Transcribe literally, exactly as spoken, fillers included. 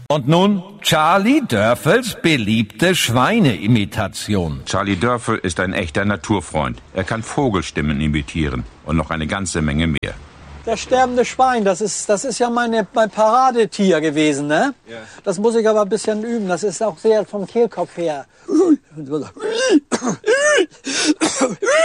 Und nun Charlie Dörfels beliebte Schweineimitation. Charlie Dörfel ist ein echter Naturfreund. Er kann Vogelstimmen imitieren und noch eine ganze Menge mehr. Das sterbende Schwein, das ist, das ist ja meine, mein Paradetier gewesen, ne? Ja. Das muss ich aber ein bisschen üben. Das ist auch sehr vom Kehlkopf her.